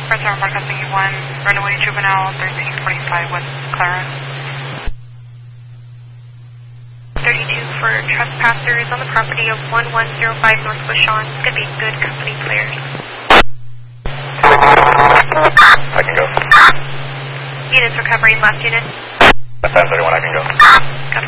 Express Tower, Mark Company 1, runaway juvenile 1345 West Clarence. 32 for trespassers on the property of 1105 North Bushon. It's going to be good company players. I can go. Units recovering, last unit. That's 31, I can go. Copy.